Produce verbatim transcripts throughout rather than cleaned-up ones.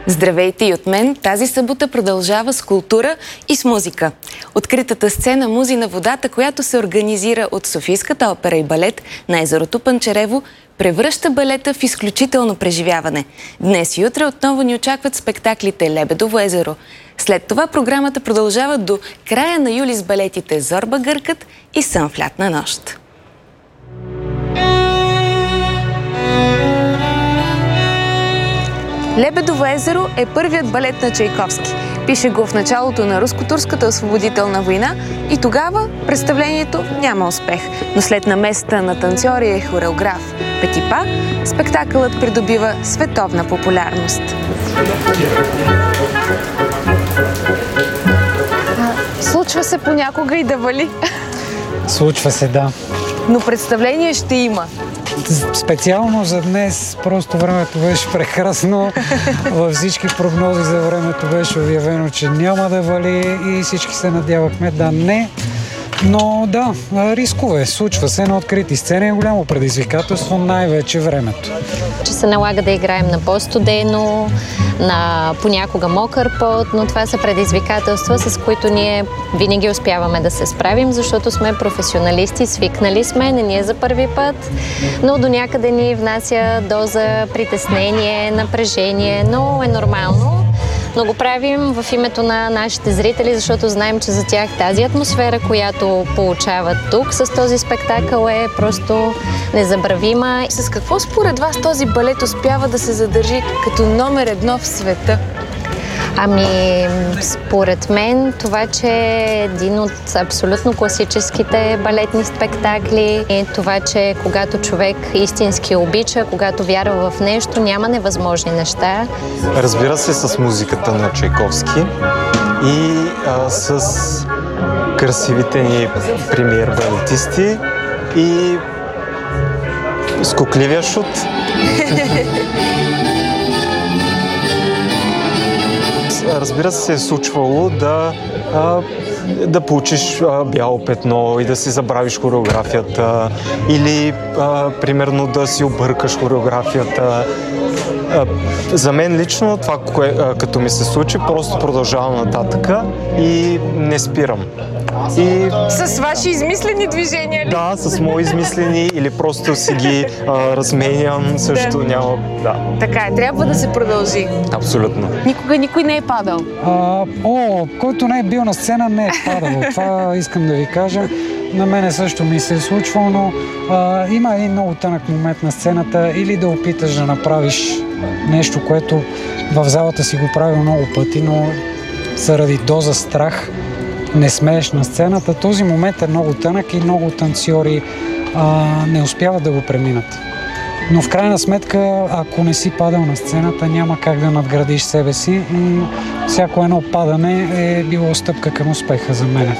Здравейте и от мен! Тази събота продължава с култура и с музика. Откритата сцена Музи на водата, която се организира от Софийската опера и балет на езерото Панчарево, превръща балета в изключително преживяване. Днес и утре отново ни очакват спектаклите Лебедово езеро. След това програмата продължава до края на юли с балетите Зорба гъркат и Сън в лятна нощ. Лебедово езеро е първият балет на Чайковски. Пише го в началото на руско-турската освободителна война и тогава представлението няма успех. Но след намесата на танцори и хореограф Петипа, спектакълът придобива световна популярност. А, случва се понякога и да вали. Случва се, да. Но представление ще има. Специално за днес просто времето беше прекрасно. Във всички прогнози за времето беше обявено, че няма да вали и всички се надявахме да не. Но да, рискове. Случва се на открити сцени, е голямо предизвикателство, най-вече времето. Че се налага да играем на по-студено, на понякога мокър пот, но това са предизвикателства, с които ние винаги успяваме да се справим, защото сме професионалисти, свикнали сме, не ни е за първи път, но до някъде ни внася доза притеснение, напрежение, но е нормално. Но го правим в името на нашите зрители, защото знаем, че за тях тази атмосфера, която получават тук с този спектакъл, е просто незабравима. С какво според вас този балет успява да се задържи като номер едно в света? Ами, според мен това, че е един от абсолютно класическите балетни спектакли и това, че когато човек истински обича, когато вярва в нещо, няма невъзможни неща. Разбира се, с музиката на Чайковски и а, с красивите ни премиер балетисти и скокливия шут. Разбира се, се е случвало да, а, да получиш а, бяло петно и да си забравиш хореографията или, а, примерно, да си объркаш хореографията. А, за мен лично това, кое, а, като ми се случи, просто продължавам нататъка и не спирам. И... С ваши измислени движения ли? Да, с мои измислени или просто си ги а, разменям, също да. Няма... Да. Така е, трябва да се продължи. Абсолютно. Никога никой не е падал? А, о, който не е бил на сцена, не е падал. Това искам да ви кажа. На мене също ми се е случвало, но а, има един много тънък момент на сцената или да опиташ да направиш нещо, което в залата си го правил много пъти, но заради доза страх не смееш на сцената. Този момент е много тънък и много танцори а, не успяват да го преминат. Но в крайна сметка, ако не си падал на сцената, няма как да надградиш себе си и всяко едно падане е било стъпка към успеха за мен.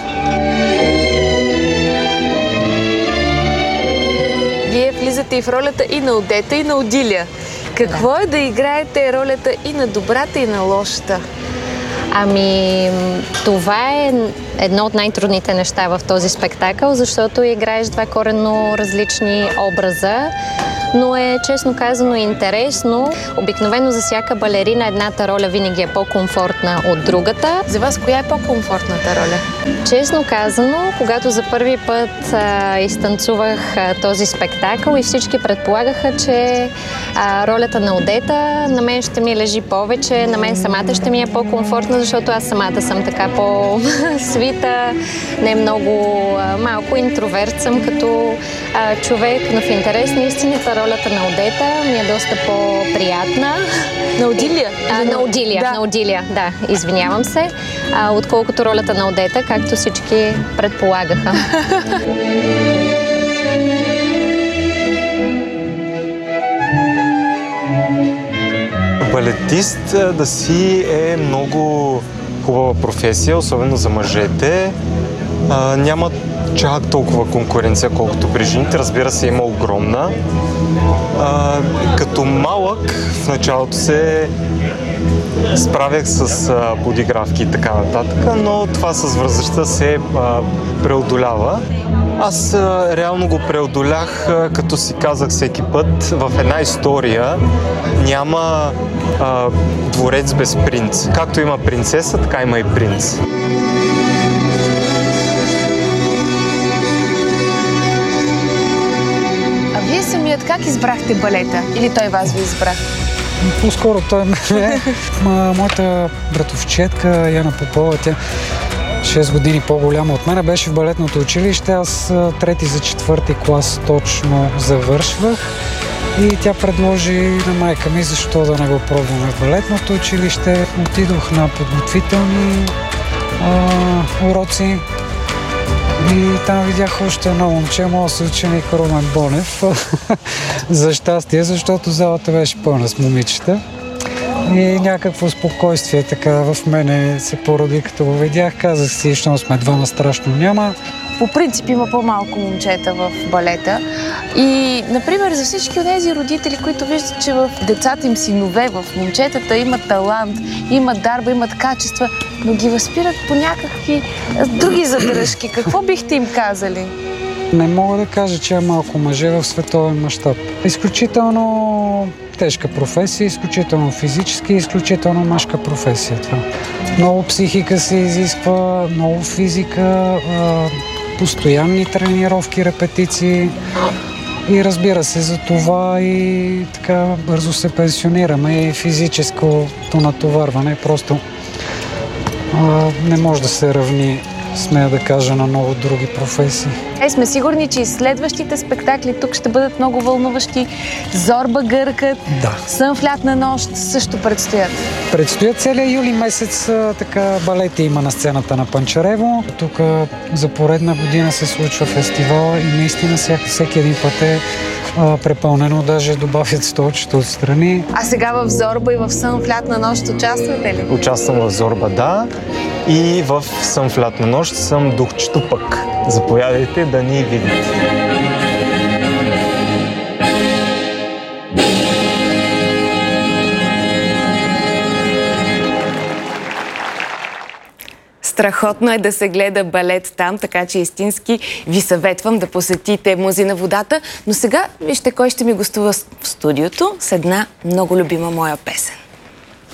Вие влизате и в ролята и на Одета, и на Одилия. Какво да. е да играете ролята и на добрата, и на лошата? Ами, това е едно от най-трудните неща в този спектакъл, защото играеш два коренно различни образа, но е, честно казано, интересно. Обикновено за всяка балерина едната роля винаги е по-комфортна от другата. За вас коя е по-комфортната роля? Честно казано, когато за първи път а, изтанцувах а, този спектакъл и всички предполагаха, че а, ролята на Одета на мен ще ми лежи повече, на мен самата ще ми е по-комфортна, защото аз самата съм така по-свита, не много а, малко интроверт съм като а, човек, но в интерес на истината ролята на Одета ми е доста по-приятна. На Одилия? А, на Одилия, да. на Одилия, да, извинявам се. А, отколкото ролята на Одета, както всички предполагаха. Балетист да си е много хубава професия, особено за мъжете. А, няма чак толкова конкуренция, колкото при жените. Разбира се, има огромна. А, като малък в началото се справях с а, подигравки и така нататък, но това с възрастта се а, преодолява. Аз а, реално го преодолях, а, като си казах всеки път, в една история няма а, дворец без принц. Както има принцеса, така има и принц. А вие самият как избрахте балета? Или той вас ви избра? По-скоро той ме... Моята братовчетка Яна Попова, тя шест години по-голяма от мен, беше в балетното училище. Аз трети за четвърти клас точно завършвах и тя предложи на майка ми защо да не го пробваме в балетното училище. Отидох на подготвителни а, уроци и там видях още едно момче, моят съученик Румен Бонев. За щастие, защото залата беше пълна с момичета. И някакво спокойствие така в мене се породи, като го видях. Казах си, защото сме двама, страшно няма. По принцип има по-малко момчета в балета. И, например, за всички от тези родители, които виждат, че в децата им синове, в момчетата имат талант, имат дарба, имат качества, но ги възпират по някакви други задръжки. Какво бихте им казали? Не мога да кажа, че е малко мъже в световен мащаб. Изключително тежка професия, изключително физически, изключително мъжка професия това. Много психика се изисква, много физика, постоянни тренировки, репетиции и разбира се, за това и така бързо се пенсионираме и физическото натоварване просто а, не може да се равни, смея да кажа, на много други професии. Е, сме сигурни, че и следващите спектакли тук ще бъдат много вълнуващи. Зорба гъркат, да. Сън в лятна нощ също предстоят. Предстоят целия юли месец така балети има на сцената на Панчарево. Тук за поредна година се случва фестивал и наистина всеки, всеки един път е а, препълнено, даже добавят столчета отстрани. А сега в Зорба и в Сън в лятна нощ участвате ли? Участвам в Зорба, да. И в Сън в лятна нощ съм духчето пък. Заповядайте да ни видите. Страхотно е да се гледа балет там, така че истински ви съветвам да посетите Музей на водата. Но сега вижте кой ще ми гостува в студиото с една много любима моя песен.